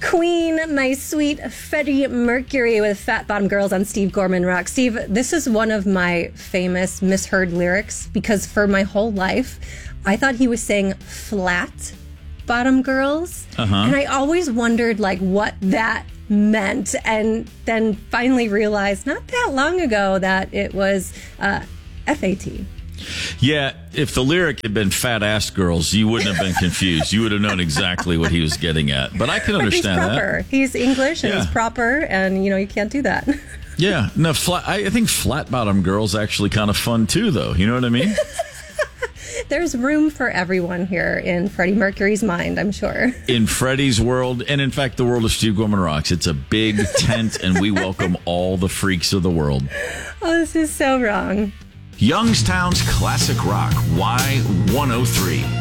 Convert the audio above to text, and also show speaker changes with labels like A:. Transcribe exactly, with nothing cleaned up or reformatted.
A: Queen, my sweet Freddie Mercury with Fat Bottom Girls on Steve Gorman Rock. Steve, this is one of my famous misheard lyrics because for my whole life, I thought he was saying flat bottom girls.
B: Uh-huh.
A: And I always wondered like what that meant, and then finally realized not that long ago that it was uh, F A T.
B: Yeah, if the lyric had been fat ass girls, you wouldn't have been confused. You would have known exactly what he was getting at. But I can understand
A: he's proper.
B: that.
A: He's English and
B: Yeah.
A: he's proper, and you know you can't do that.
B: Yeah, no, flat, I I think flat bottom girls actually kind of fun too, though. You know what I mean?
A: There's room for everyone here in Freddie Mercury's mind, I'm sure.
B: In Freddie's world, and in fact, the world of Steve Gorman Rocks, it's a big tent, and we welcome all the freaks of the world.
A: Oh, this is so wrong.
C: Youngstown's Classic Rock, Y one oh three.